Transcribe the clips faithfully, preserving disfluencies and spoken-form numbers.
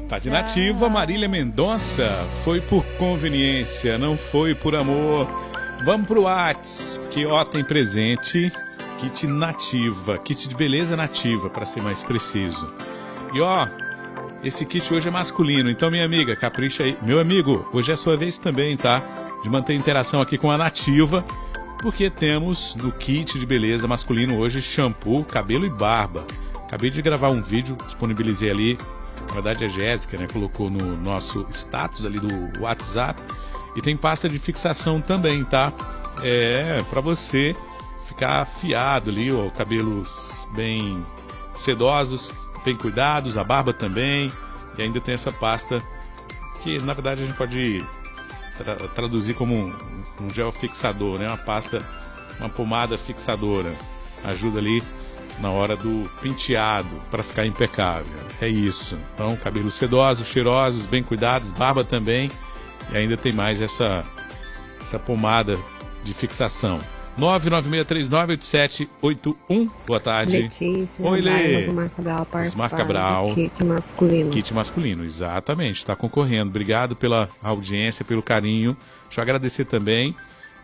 Tá de nativa, Marília Mendonça. Foi por conveniência, não foi por amor. Vamos pro Whats, que ó, tem presente. Kit nativa, kit de beleza nativa, para ser mais preciso. E ó, esse kit hoje é masculino, então minha amiga, capricha aí. Meu amigo, hoje é a sua vez também, tá? De manter interação aqui com a nativa, porque temos no kit de beleza masculino hoje shampoo, cabelo e barba. Acabei de gravar um vídeo, disponibilizei ali. Na verdade a Jéssica, né, colocou no nosso status ali do WhatsApp. E tem pasta de fixação também, tá? É, pra você ficar afiado ali, ó, cabelos bem sedosos, bem cuidados, a barba também. E ainda tem essa pasta que, na verdade, a gente pode tra traduzir como um, um gel fixador, né? Uma pasta, uma pomada fixadora. Ajuda ali na hora do penteado, para ficar impecável. É isso. Então, cabelos sedosos, cheirosos, bem cuidados, barba também. E ainda tem mais essa, essa pomada de fixação. nove nove seis três nove oito sete oito um. Boa tarde. Letícia. Oi, Lê. Osmar Cabral, Osmar Cabral. Kit masculino. Kit masculino, exatamente. Está concorrendo. Obrigado pela audiência, pelo carinho. Deixa eu agradecer também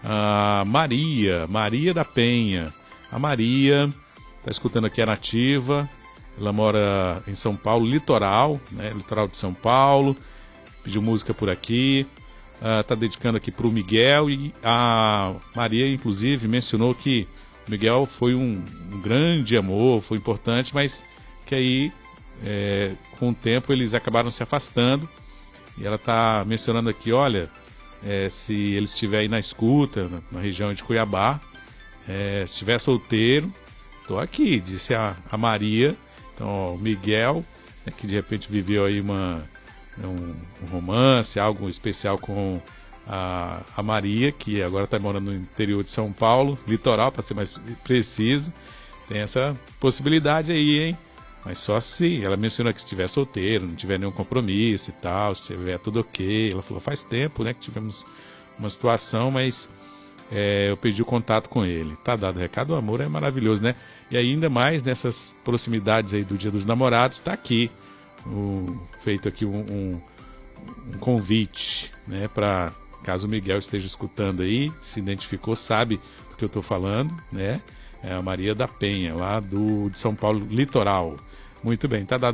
a Maria, Maria da Penha. A Maria está escutando aqui a nativa. Ela mora em São Paulo, litoral, né? Litoral de São Paulo. Pediu música por aqui. Uh, tá dedicando aqui para o Miguel. E a Maria, inclusive, mencionou que o Miguel foi um, um grande amor, foi importante, mas que aí, é, com o tempo, eles acabaram se afastando. E ela tá mencionando aqui, olha, é, se ele estiver aí na escuta, na, na região de Cuiabá, é, se estiver solteiro, tô aqui, disse a, a Maria. Então, ó, o Miguel, né, que de repente viveu aí uma... Um, um romance, algo especial com a, a Maria, que agora está morando no interior de São Paulo, litoral, para ser mais preciso. Tem essa possibilidade aí, hein? Mas só se ela menciona que estiver solteiro, não tiver nenhum compromisso e tal, se tiver tudo ok. Ela falou, faz tempo, né, que tivemos uma situação, mas é, eu pedi o contato com ele. Tá dado o recado, o amor é maravilhoso, né? E ainda mais nessas proximidades aí do Dia dos Namorados, tá aqui. O, feito aqui um, um, um convite, né, para caso o Miguel esteja escutando aí, se identificou, sabe do que eu estou falando, né? É a Maria da Penha, lá do, de São Paulo, litoral. Muito bem, tá dado.